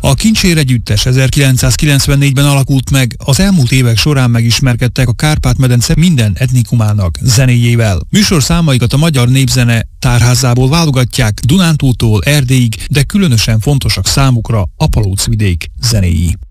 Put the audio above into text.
A Kincsér együttes 1994-ben alakult meg, az elmúlt évek során megismerkedtek a Kárpát-medence minden etnikumának zenéjével. Műsorszámaikat a Magyar Népzene tárházából válogatják Dunántúltól Erdélyig, de különösen fontosak számukra a Palócvidék zenéi.